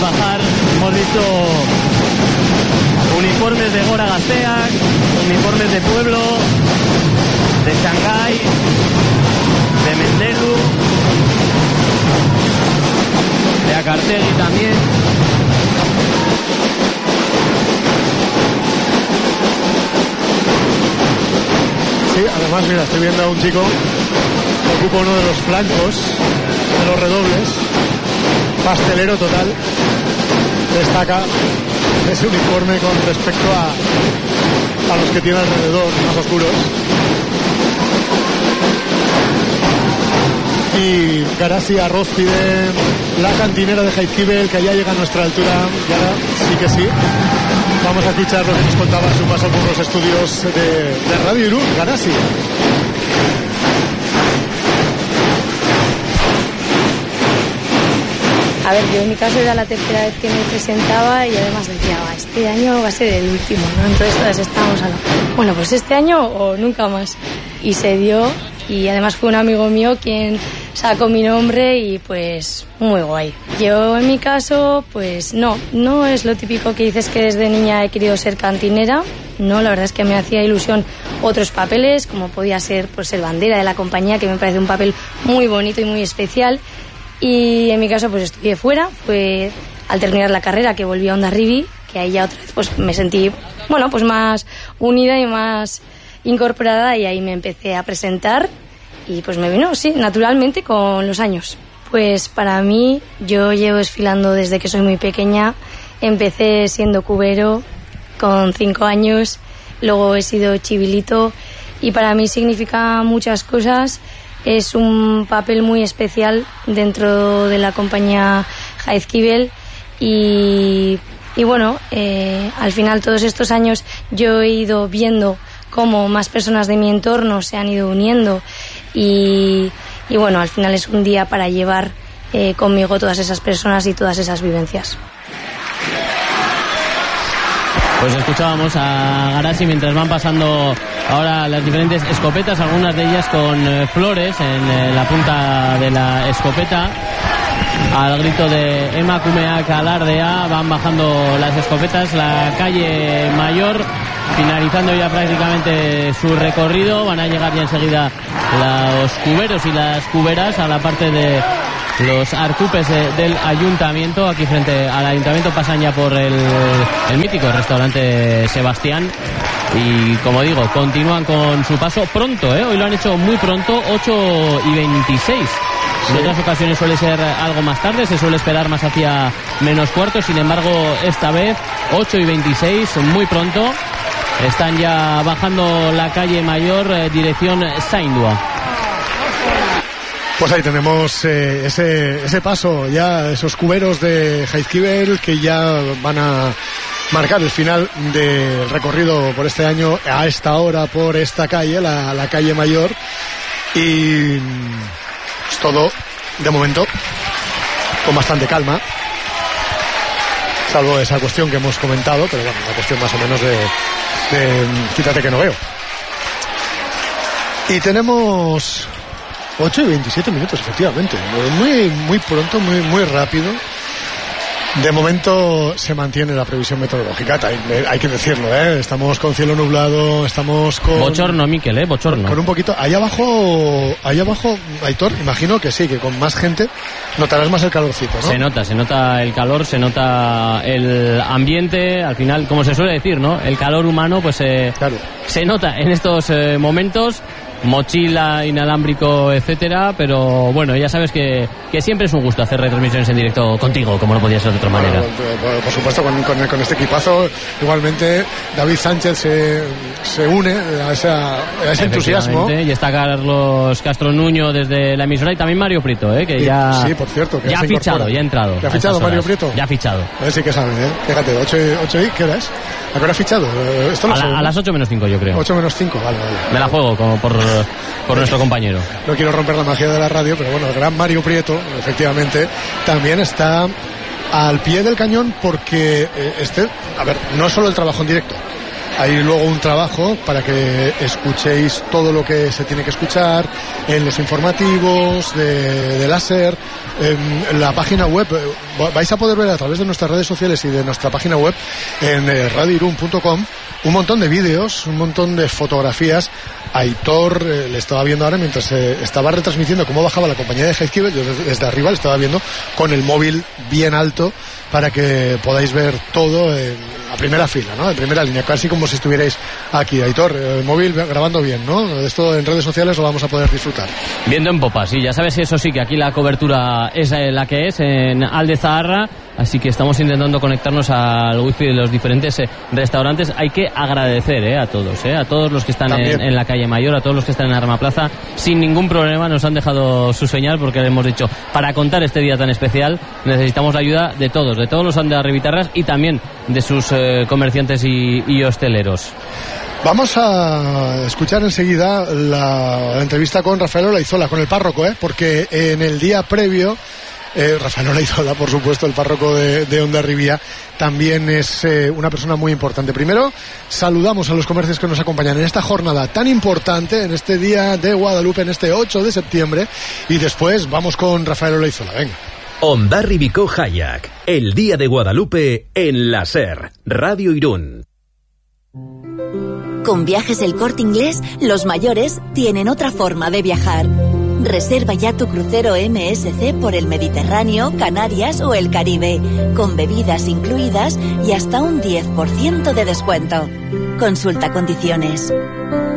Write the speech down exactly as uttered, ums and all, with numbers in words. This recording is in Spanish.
bajar hemos visto uniformes de Gora Gazteak, uniformes de Pueblo, de Shanghái, de Mendelu, de Acartegui también. Sí, además, mira, estoy viendo a un chico que ocupa uno de los flancos de los redobles, pastelero total, destaca ese uniforme con respecto a, a los que tiene alrededor, más oscuros. Y Garasi Arroz pide la cantinera de Jaizkibel, que ya llega a nuestra altura, y ahora sí que sí. Vamos a escuchar lo que nos contaba en su paso por los estudios de, de Radio Irún, Garasi. A ver, yo en mi caso era la tercera vez que me presentaba y además decía, ah, este año va a ser el último, ¿no? Entonces todas estábamos hablando, bueno, pues este año o nunca más. Y se dio, y además fue un amigo mío quien sacó mi nombre y pues muy guay. Yo en mi caso, pues no, no es lo típico que dices que desde niña he querido ser cantinera. No, la verdad es que me hacía ilusión otros papeles, como podía ser pues ser bandera de la compañía, que me parece un papel muy bonito y muy especial. Y en mi caso pues estudié fuera, fue al terminar la carrera que volví a Hondarribia, que ahí ya otra vez pues me sentí, bueno, pues más unida y más incorporada, y ahí me empecé a presentar y pues me vino, sí, naturalmente con los años. Pues para mí, yo llevo desfilando desde que soy muy pequeña, empecé siendo cubero con cinco años, luego he sido chivilito y para mí significa muchas cosas. Es un papel muy especial dentro de la compañía Jaizkibel y, y bueno, eh, al final todos estos años yo he ido viendo cómo más personas de mi entorno se han ido uniendo y, y bueno, al final es un día para llevar eh, conmigo todas esas personas y todas esas vivencias. Pues escuchábamos a Garasi mientras van pasando ahora las diferentes escopetas, algunas de ellas con eh, flores en eh, la punta de la escopeta. Al grito de Emakumeak alardea van bajando las escopetas, la calle Mayor, finalizando ya prácticamente su recorrido. Van a llegar ya enseguida los cuberos y las cuberas a la parte de los arcupes de, del ayuntamiento. Aquí frente al ayuntamiento pasan ya por el, el mítico restaurante Sebastián y, como digo, continúan con su paso pronto, ¿eh? Hoy lo han hecho muy pronto, ocho y veintiséis. En otras ocasiones suele ser algo más tarde, se suele esperar más hacia menos cuarto. Sin embargo, esta vez ocho y veintiséis, muy pronto. Están ya bajando la calle Mayor, eh, dirección Saindua. Pues ahí tenemos eh, ese, ese paso, ya esos cuberos de Jaizkibel que ya van a marcar el final del recorrido por este año a esta hora por esta calle, la, la calle Mayor. Y es todo, de momento, con bastante calma, salvo esa cuestión que hemos comentado, pero bueno, una cuestión más o menos de, de quítate que no veo. Y tenemos ocho y veintisiete minutos, efectivamente. Muy, muy pronto, muy, muy rápido. De momento se mantiene la previsión meteorológica, hay, hay que decirlo, ¿eh? Estamos con cielo nublado, estamos con... Bochorno, Miquel, ¿eh? Bochorno. Con un poquito... Allá abajo, allá abajo, Aitor, imagino que sí, que con más gente notarás más el calorcito, ¿no? Se nota, se nota el calor, se nota el ambiente, al final, como se suele decir, ¿no? El calor humano, pues eh, claro, se nota en estos eh, momentos. Mochila, inalámbrico, etcétera, pero bueno, ya sabes que, que siempre es un gusto hacer retransmisiones en directo contigo, como no podía ser de otra manera. Bueno, por, por supuesto, con, con, con este equipazo, igualmente David Sánchez se, se une a, esa, a ese entusiasmo. Y está Carlos Castro Nuño desde la emisora y también Mario Prieto, ¿eh? que sí, ya, sí, por cierto, que ya ha fichado, ya ha entrado. ¿Ya ha fichado Mario Prieto? Ya ha fichado. A ver si que saben, ¿eh? Fíjate, ocho y, ¿qué hora es? ¿A qué hora ha fichado? Esto lo a, la, a las ocho menos cinco, yo creo. ocho menos cinco, vale, vale. Me la juego como por, por nuestro compañero. No quiero romper la magia de la radio, pero bueno, el gran Mario Prieto, efectivamente, también está al pie del cañón porque este, a ver, no es solo el trabajo en directo, hay luego un trabajo para que escuchéis todo lo que se tiene que escuchar en los informativos de, de láser, en la página web. Vais a poder ver a través de nuestras redes sociales y de nuestra página web en eh, radio irún punto com un montón de vídeos, un montón de fotografías. Aitor eh, le estaba viendo ahora mientras eh, estaba retransmitiendo cómo bajaba la compañía de Jaizkibel. Yo desde, desde arriba le estaba viendo con el móvil bien alto para que podáis ver todo en, a primera fila, ¿no? En primera línea, casi como si estuvierais aquí. Aitor, el móvil grabando bien, ¿no? Esto en redes sociales lo vamos a poder disfrutar. Viendo en popa, sí, ya sabes, eso sí, que aquí la cobertura es la que es en Alde Zaharra, así que estamos intentando conectarnos al wifi de los diferentes eh, restaurantes. Hay que agradecer eh, a todos, eh, a todos los que están en, en la calle Mayor, a todos los que están en Arma Plaza, sin ningún problema nos han dejado su señal, porque le hemos dicho, para contar este día tan especial necesitamos la ayuda de todos, de todos los andarribitarras y también de sus eh, comerciantes y, y hosteleros. Vamos a escuchar enseguida la entrevista con Rafael Olaizola, con el párroco, ¿eh? Porque en el día previo, eh, Rafael Olaizola, por supuesto, el párroco de, de Hondarribia, también es eh, una persona muy importante. Primero, saludamos a los comercios que nos acompañan en esta jornada tan importante, en este día de Guadalupe, en este ocho de septiembre, y después vamos con Rafael Olaizola. Venga. Hondarribiko Jaiak, el día de Guadalupe en la SER, Radio Irún. Con Viajes El Corte Inglés, los mayores tienen otra forma de viajar. Reserva ya tu crucero M S C por el Mediterráneo, Canarias o el Caribe, con bebidas incluidas y hasta un diez por ciento de descuento. Consulta condiciones.